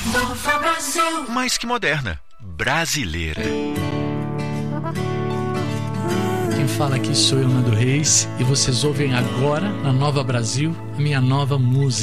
Nova Brasil. Mais que moderna, brasileira. Quem fala aqui sou eu, Nando Reis, e vocês ouvem agora, na Nova Brasil, a minha nova música.